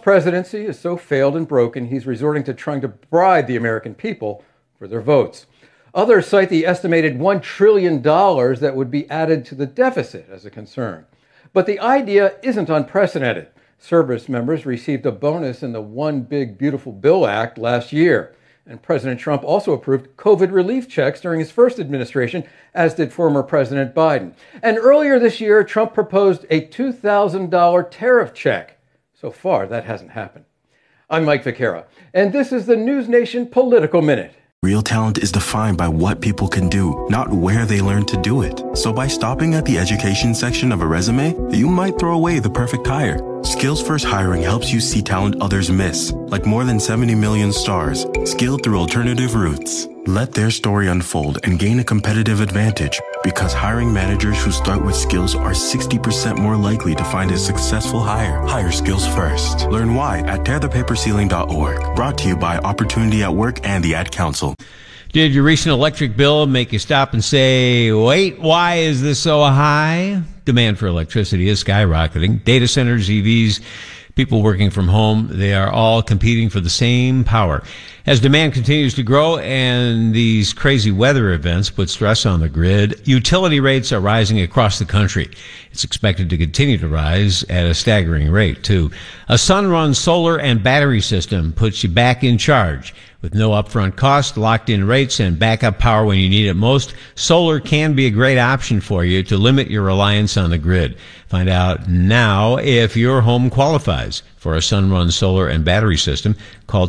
presidency is so failed and broken, he's resorting to trying to bribe the American people for their votes. Others cite the estimated $1 trillion that would be added to the deficit as a concern. But the idea isn't unprecedented. Service members received a bonus in the One Big Beautiful Bill Act last year. And President Trump also approved COVID relief checks during his first administration, as did former President Biden. And earlier this year, Trump proposed a $2,000 tariff check. So far, that hasn't happened. I'm Mike Vaquera, and this is the News Nation Political Minute. Real talent is defined by what people can do, not where they learn to do it. So by stopping at the education section of a resume, you might throw away the perfect hire. Skills First Hiring helps you see talent others miss, like more than 70 million stars, skilled through alternative routes. Let their story unfold and gain a competitive advantage, because hiring managers who start with skills are 60% more likely to find a successful hire. Hire skills first. Learn why at tearthepaperceiling.org. Brought to you by Opportunity at Work and the Ad Council. Did your recent electric bill make you stop and say, wait, why is this so high? Demand for electricity is skyrocketing. Data centers, EVs, people working from home, they are all competing for the same power. As demand continues to grow and these crazy weather events put stress on the grid, utility rates are rising across the country. It's expected to continue to rise at a staggering rate, too. A Sunrun solar and battery system puts you back in charge. With no upfront cost, locked-in rates, and backup power when you need it most, solar can be a great option for you to limit your reliance on the grid. Find out now if your home qualifies for a Sunrun solar and battery system. Call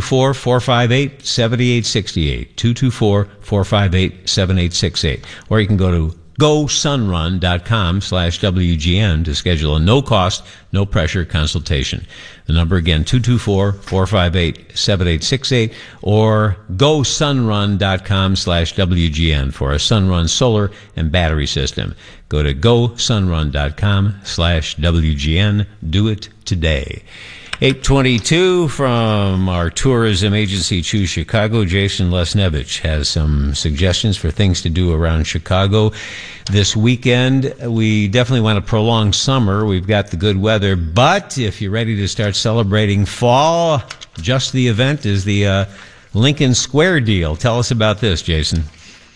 224-458-7868, 224-458-7868. Or you can go to GoSunrun.com/WGN to schedule a no-cost, no-pressure consultation. The number again, 224-458-7868 or GoSunrun.com/WGN for a Sunrun solar and battery system. Go to GoSunrun.com/WGN. Do it today. 8:22 from our tourism agency, Choose Chicago. Jason Lesnevich has some suggestions for things to do around Chicago this weekend. We definitely want to prolong summer. We've got the good weather, but if you're ready to start celebrating fall, just the event is the Lincoln Square deal. Tell us about this, Jason.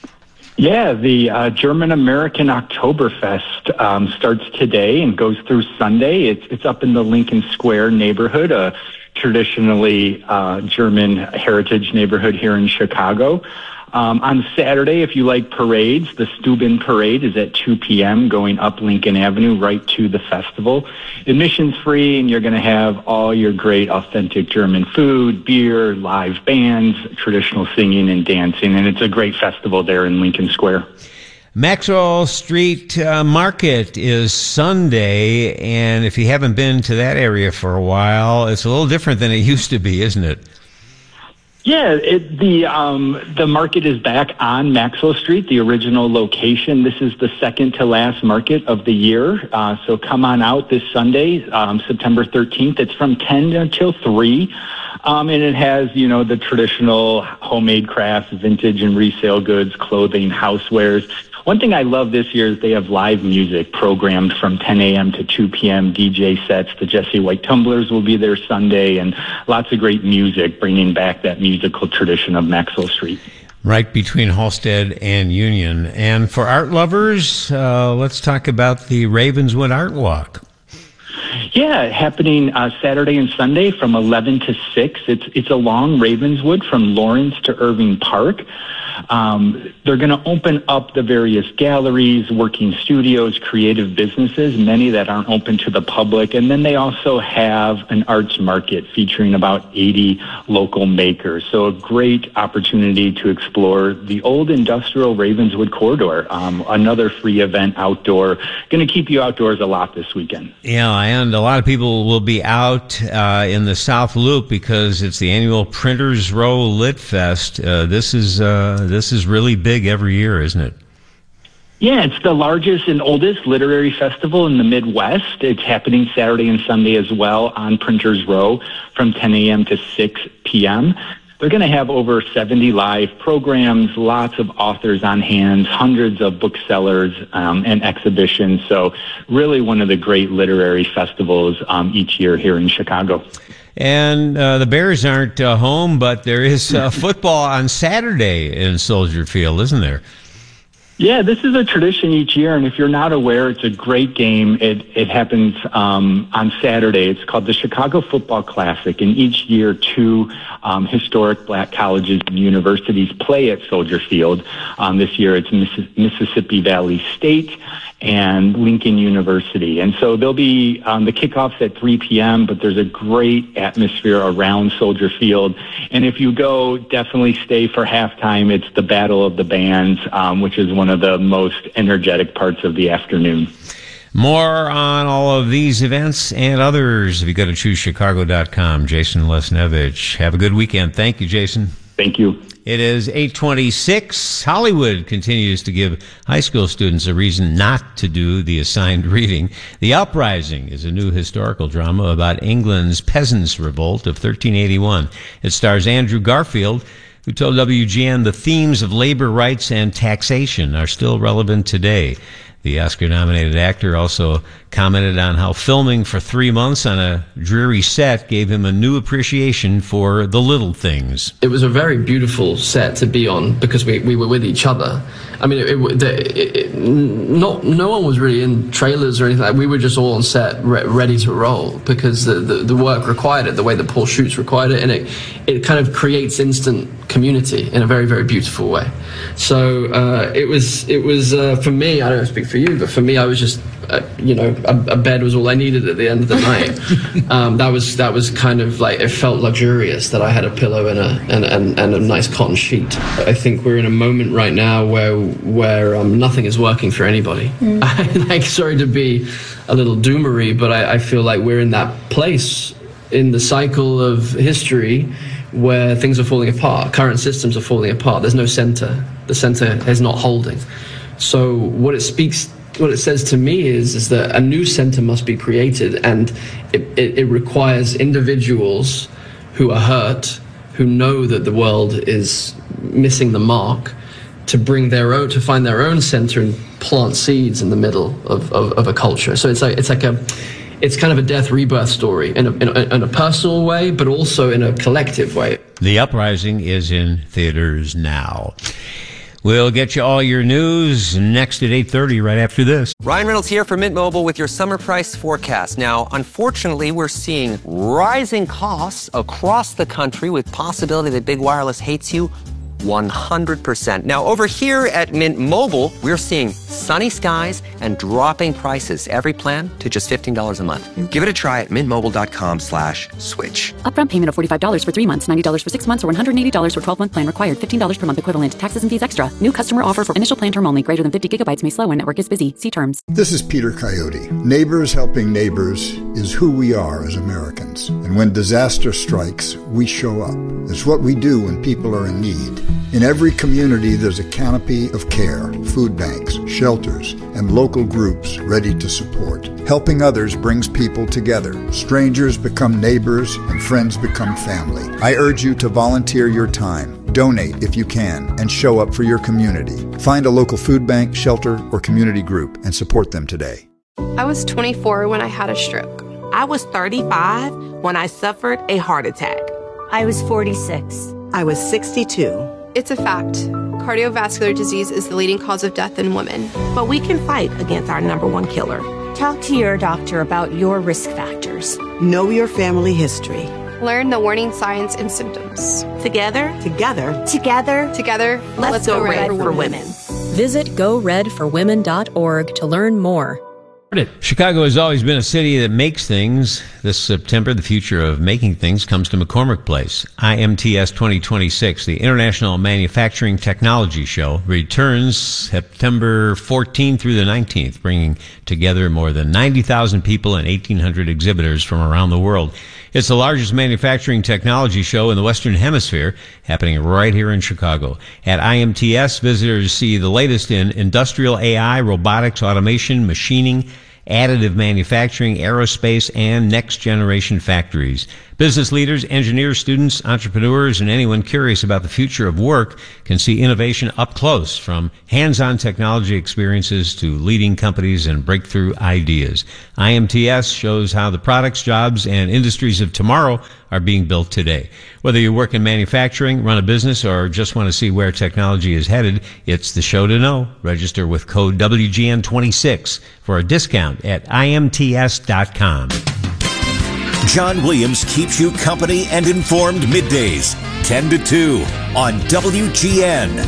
Yeah, the German-American Oktoberfest starts today and goes through Sunday. It's up in the Lincoln Square neighborhood, a traditionally German heritage neighborhood here in Chicago. On Saturday, if you like parades, the Steuben Parade is at 2 p.m. going up Lincoln Avenue right to the festival. Admission's free, and you're going to have all your great authentic German food, beer, live bands, traditional singing and dancing, and it's a great festival there in Lincoln Square. Maxwell Street Market is Sunday, and if you haven't been to that area for a while, it's a little different than it used to be, isn't it? Yeah, the market is back on Maxwell Street, the original location. This is the second to last market of the year. So come on out this Sunday, September 13th. It's from 10 until 3. And it has, the traditional homemade crafts, vintage and resale goods, clothing, housewares. One thing I love this year is they have live music programmed from 10 a.m. to 2 p.m. DJ sets. The Jesse White Tumblers will be there Sunday, and lots of great music, bringing back that musical tradition of Maxwell Street. Right between Halsted and Union. And for art lovers, let's talk about the Ravenswood Art Walk. Yeah, happening Saturday and Sunday from 11 to 6. It's along Ravenswood from Lawrence to Irving Park. They're going to open up the various galleries, working studios, creative businesses, many that aren't open to the public. And then they also have an arts market featuring about 80 local makers. So a great opportunity to explore the old industrial Ravenswood corridor. Another free event outdoor. Going to keep you outdoors a lot this weekend. Yeah, and a lot of people will be out in the South Loop because it's the annual Printers Row Lit Fest. This is really big every year, isn't it? Yeah, it's the largest and oldest literary festival in the Midwest. It's happening Saturday and Sunday as well on Printers Row from 10 a.m. to 6 p.m. they're going to have over 70 live programs, lots of authors on hand, hundreds of booksellers and exhibitions. So really one of the great literary festivals each year here in Chicago. And the Bears aren't home, but there is football on Saturday in Soldier Field, isn't there? Yeah, this is a tradition each year, and if you're not aware, it's a great game. It happens on Saturday. It's called the Chicago Football Classic, and each year two historic black colleges and universities play at Soldier Field. This year it's Mississippi Valley State and Lincoln University. And so there'll be the kickoffs at 3 p.m., but there's a great atmosphere around Soldier Field. And if you go, definitely stay for halftime. It's the Battle of the Bands, which is one of the most energetic parts of the afternoon. More on all of these events and others if you go to ChooseChicago.com. Jason Lesnevich. Have a good weekend. Thank you, Jason. Thank you. It is 8:26. Hollywood continues to give high school students a reason not to do the assigned reading. The Uprising is a new historical drama about England's peasants' revolt of 1381. It stars Andrew Garfield, who told WGN the themes of labor rights and taxation are still relevant today. The Oscar-nominated actor also commented on how filming for 3 months on a dreary set gave him a new appreciation for the little things. It was a very beautiful set to be on because we were with each other. I mean, no one was really in trailers or anything like that. We were just all on set ready to roll because the work required it, the way that Paul shoots required it, and it kind of creates instant community in a very, very beautiful way. So it was for me, I don't speak for you, but for me, I was just, a bed was all I needed at the end of the night. That was kind of like, it felt luxurious that I had a pillow and a nice cotton sheet. I think we're in a moment right now where nothing is working for anybody. Like, sorry to be a little doomery, but I feel like we're in that place in the cycle of history where things are falling apart. Current systems are falling apart. There's no center. The center is not holding. So what it says to me is that a new center must be created, and it requires individuals who are hurt, who know that the world is missing the mark, to find their own center and plant seeds in the middle of a culture. So it's kind of a death rebirth story in a personal way, but also in a collective way. The Uprising is in theaters now. We'll get you all your news next at 8:30 right after this. Ryan Reynolds here for Mint Mobile with your summer price forecast. Now, unfortunately, we're seeing rising costs across the country with possibility that big wireless hates you 100%. Now, over here at Mint Mobile, we're seeing sunny skies and dropping prices. Every plan to just $15 a month. Give it a try at mintmobile.com/switch. Upfront payment of $45 for 3 months, $90 for 6 months, or $180 for 12-month plan required. $15 per month equivalent. Taxes and fees extra. New customer offer for initial plan term only. Greater than 50 gigabytes may slow when network is busy. See terms. This is Peter Coyote. Neighbors helping neighbors is who we are as Americans. And when disaster strikes, we show up. It's what we do when people are in need. In every community, there's a canopy of care, food banks, shelters, and local groups ready to support. Helping others brings people together. Strangers become neighbors, and friends become family. I urge you to volunteer your time. Donate if you can, and show up for your community. Find a local food bank, shelter, or community group, and support them today. I was 24 when I had a stroke. I was 35 when I suffered a heart attack. I was 46. I was 62. It's a fact. Cardiovascular disease is the leading cause of death in women. But we can fight against our number one killer. Talk to your doctor about your risk factors. Know your family history. Learn the warning signs and symptoms. Together, let's go red for women. Visit goredforwomen.org to learn more. Chicago has always been a city that makes things. This September, the future of making things comes to McCormick Place. IMTS 2026, the International Manufacturing Technology Show, returns September 14th through the 19th, bringing together more than 90,000 people and 1,800 exhibitors from around the world. It's the largest manufacturing technology show in the Western Hemisphere, happening right here in Chicago. At IMTS, visitors see the latest in industrial AI, robotics, automation, machining, additive manufacturing, aerospace, and next-generation factories. Business leaders, engineers, students, entrepreneurs, and anyone curious about the future of work can see innovation up close, from hands-on technology experiences to leading companies and breakthrough ideas. IMTS shows how the products, jobs, and industries of tomorrow are being built today. Whether you work in manufacturing, run a business, or just want to see where technology is headed, it's the show to know. Register with code WGN26 for a discount at IMTS.com. John Williams keeps you company and informed middays, 10 to 2 on WGN.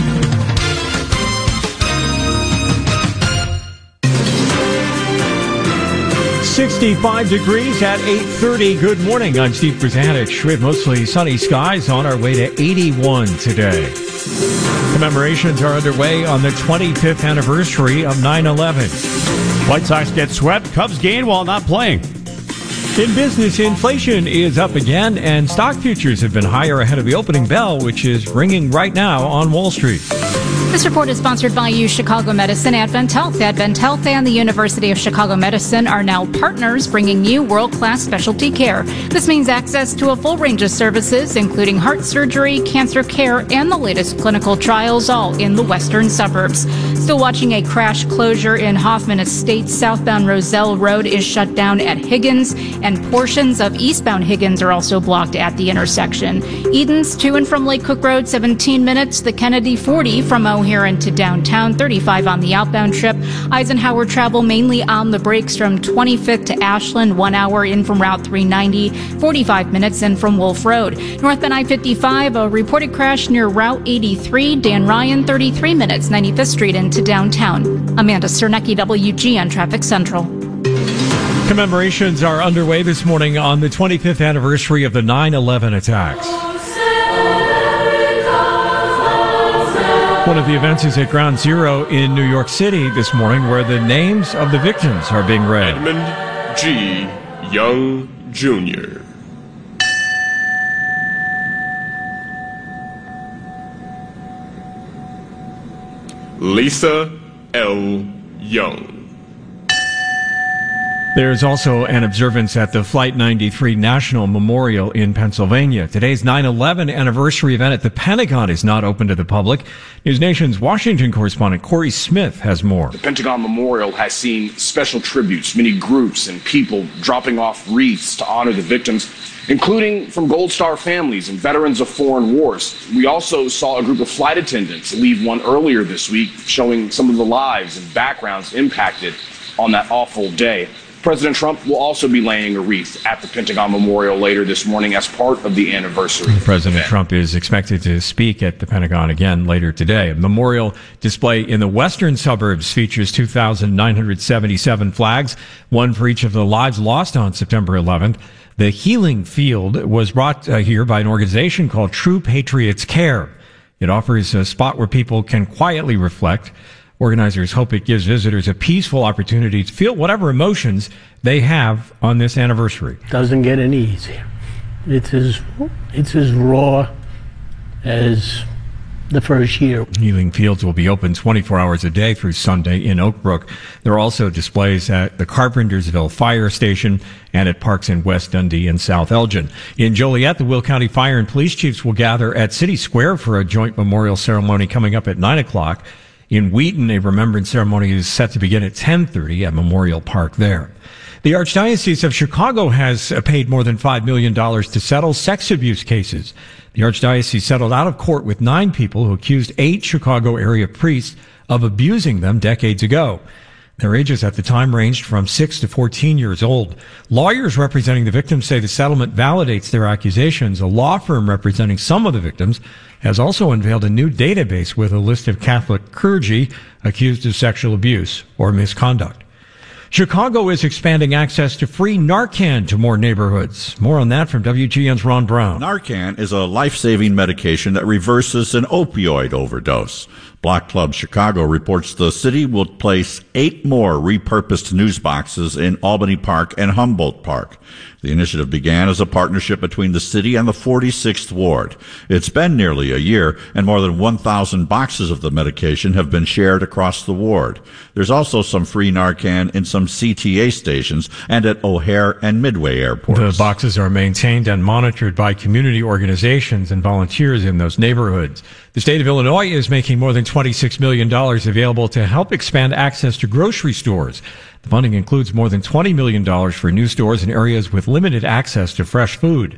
.65 degrees at 8:30. Good morning. I'm Steve Brzanich. We have mostly sunny skies on our way to 81 today. Commemorations are underway on the 25th anniversary of 9/11. White Sox get swept. Cubs gain while not playing. In business, inflation is up again, and stock futures have been higher ahead of the opening bell, which is ringing right now on Wall Street. This report is sponsored by U Chicago Medicine, Advent Health. Advent Health and the University of Chicago Medicine are now partners, bringing you world-class specialty care. This means access to a full range of services, including heart surgery, cancer care, and the latest clinical trials, all in the western suburbs. Still watching a crash closure in Hoffman Estates. Southbound Roselle Road is shut down at Higgins, and portions of eastbound Higgins are also blocked at the intersection. Edens to and from Lake Cook Road, 17 minutes. The Kennedy 40 from O'Hare to downtown, 35 on the outbound trip. Eisenhower travel mainly on the brakes from 25th to Ashland, 1 hour in from Route 390, 45 minutes in from Wolf Road. Northbound I-55, a reported crash near Route 83. Dan Ryan, 33 minutes, 95th Street into downtown. Amanda Cernecki, WGN Traffic Central. Commemorations are underway this morning on the 25th anniversary of the 9/11 attacks. One of the events is at Ground Zero in New York City this morning, where the names of the victims are being read. Edmund G. Young, Jr. Lisa L. Young. There's also an observance at the Flight 93 National Memorial in Pennsylvania. Today's 9/11 anniversary event at the Pentagon is not open to the public. News Nation's Washington correspondent Corey Smith has more. The Pentagon Memorial has seen special tributes, many groups and people dropping off wreaths to honor the victims, including from Gold Star families and veterans of foreign wars. We also saw a group of flight attendants leave one earlier this week, showing some of the lives and backgrounds impacted on that awful day. President Trump will also be laying a wreath at the Pentagon Memorial later this morning as part of the anniversary. President Trump is expected to speak at the Pentagon again later today. A memorial display in the western suburbs features 2,977 flags, one for each of the lives lost on September 11th. The Healing Field was brought here by an organization called True Patriots Care. It offers a spot where people can quietly reflect. Organizers hope it gives visitors a peaceful opportunity to feel whatever emotions they have on this anniversary. Doesn't get any easier. It's as raw as the first year. Healing Fields will be open 24 hours a day through Sunday in Oak Brook. There are also displays at the Carpentersville Fire Station and at parks in West Dundee and South Elgin. In Joliet, the Will County Fire and Police Chiefs will gather at City Square for a joint memorial ceremony coming up at 9 o'clock. In Wheaton, a remembrance ceremony is set to begin at 10:30 at Memorial Park there. The Archdiocese of Chicago has paid more than $5 million to settle sex abuse cases. The Archdiocese settled out of court with 9 people who accused 8 Chicago area priests of abusing them decades ago. Their ages at the time ranged from 6 to 14 years old. Lawyers representing the victims say the settlement validates their accusations. A law firm representing some of the victims has also unveiled a new database with a list of Catholic clergy accused of sexual abuse or misconduct. Chicago is expanding access to free Narcan to more neighborhoods. More on that from WGN's Ron Brown. Narcan is a life-saving medication that reverses an opioid overdose. Block Club Chicago reports the city will place 8 more repurposed news boxes in Albany Park and Humboldt Park. The initiative began as a partnership between the city and the 46th Ward. It's been nearly a year, and more than 1,000 boxes of the medication have been shared across the ward. There's also some free Narcan in some CTA stations and at O'Hare and Midway airports. The boxes are maintained and monitored by community organizations and volunteers in those neighborhoods. The state of Illinois is making more than $26 million available to help expand access to grocery stores. The funding includes more than $20 million for new stores in areas with limited access to fresh food.